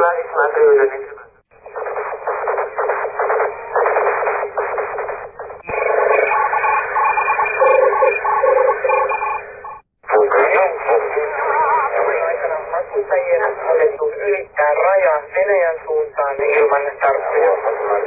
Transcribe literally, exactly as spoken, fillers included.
gleich mal drüben. Matkustajien annettu ylittää raja Venäjän suuntaan ilman starttia.